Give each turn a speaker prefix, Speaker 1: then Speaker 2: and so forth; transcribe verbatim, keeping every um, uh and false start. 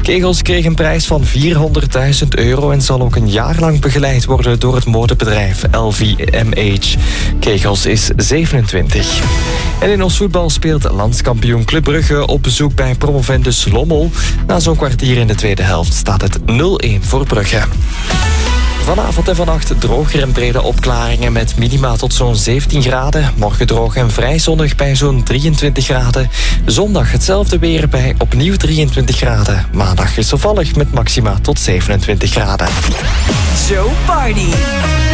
Speaker 1: Kegels kreeg een prijs van vierhonderdduizend euro en zal ook een jaar lang begeleid worden door het modebedrijf L V M H. Kegels is zevenentwintig. En in ons voetbal speelt landskampioen Club Brugge op bezoek bij promovendus Lommel. Na zo'n kwartier in de tweede helft staat het nul-een voor Brugge. Vanavond en vannacht droger en brede opklaringen met minima tot zo'n zeventien graden. Morgen droog en vrij zonnig bij zo'n drieëntwintig graden. Zondag hetzelfde weer bij opnieuw drieëntwintig graden. Maandag wisselvallig met maxima tot zevenentwintig graden.
Speaker 2: Zo Party.